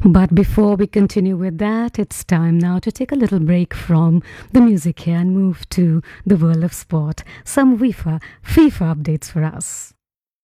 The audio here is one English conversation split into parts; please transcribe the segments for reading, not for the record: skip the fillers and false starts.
But before we continue with that, it's time now to take a little break from the music here and move to the world of sport. Some FIFA updates for us.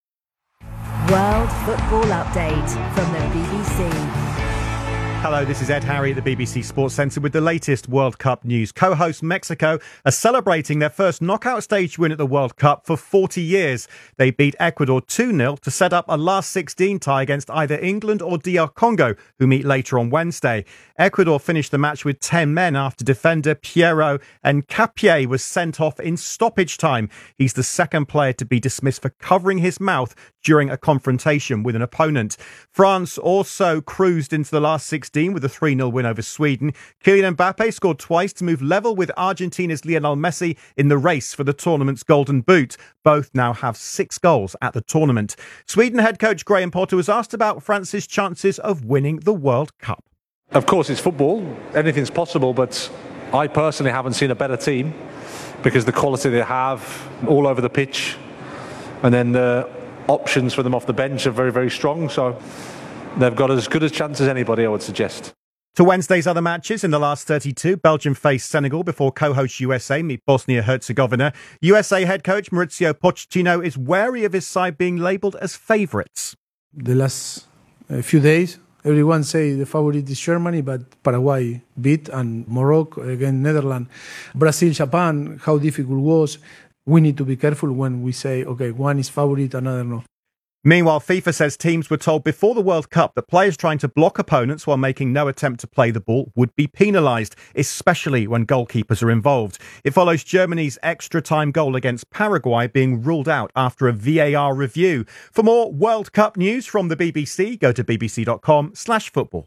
World Football Update from the BBC. Hello, this is Ed Harry at the BBC Sports Centre with the latest World Cup news. Co-host Mexico are celebrating their first knockout stage win at the World Cup for 40 years. They beat Ecuador 2-0 to set up a last 16 tie against either England or DR Congo, who meet later on Wednesday. Ecuador finished the match with 10 men after defender Piero Hincapié was sent off in stoppage time. He's the second player to be dismissed for covering his mouth during a confrontation with an opponent. France also cruised into the last 16 with a 3-0 win over Sweden. Kylian Mbappe scored twice to move level with Argentina's Lionel Messi in the race for the tournament's Golden Boot. Both now have 6 goals at the tournament. Sweden head coach Graham Potter was asked about France's chances of winning the World Cup. Of course, it's football. Anything's possible, but I personally haven't seen a better team because the quality they have all over the pitch, and then the options for them off the bench are very, very strong. So they've got as good a chance as anybody, I would suggest. To Wednesday's other matches, in the last 32, Belgium faced Senegal before co-host USA meet Bosnia-Herzegovina. USA head coach Mauricio Pochettino is wary of his side being labelled as favourites. The last few days, everyone say the favorite is Germany, but Paraguay beat, and Morocco against Netherlands. Brazil, Japan, how difficult it was. We need to be careful when we say, okay, one is favorite, another no. Meanwhile, FIFA says teams were told before the World Cup that players trying to block opponents while making no attempt to play the ball would be penalised, especially when goalkeepers are involved. It follows Germany's extra-time goal against Paraguay being ruled out after a VAR review. For more World Cup news from the BBC, go to bbc.com/football.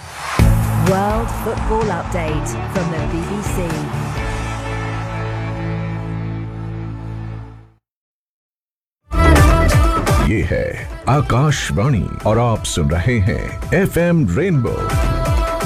World Football Update from the BBC. ये है आकाशवाणी और आप सुन रहे हैं FM rainbow